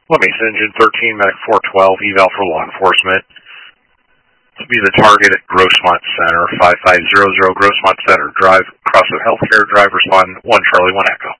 Lemase Engine 13, Medic 412, eval for law enforcement. To be the target at Grossmont Center, 5500 Grossmont Center Drive, Crossville Healthcare, drive respond 1 Charlie 1 Echo.